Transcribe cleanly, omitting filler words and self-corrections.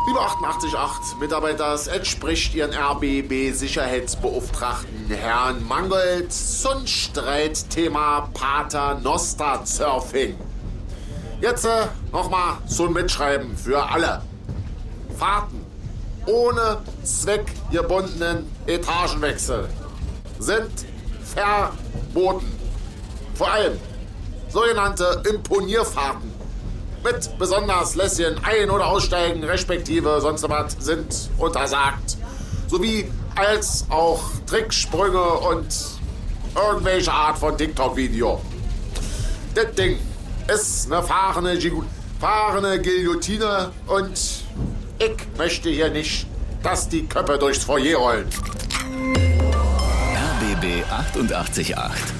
Liebe 88.8 Mitarbeiter, es entspricht Ihren RBB-Sicherheitsbeauftragten Herrn Mangold zum Streitthema Paternoster-Surfing. Jetzt nochmal zum Mitschreiben für alle. Fahrten ohne zweckgebundenen Etagenwechsel sind verboten. Vor allem sogenannte Imponierfahrten mit besonders lässigen Ein- oder Aussteigen respektive sonst was sind untersagt. Sowie als auch Tricksprünge und irgendwelche Art von TikTok-Video. Das Ding ist eine fahrende Guillotine und ich möchte hier nicht, dass die Köpfe durchs Foyer rollen. RBB 88.8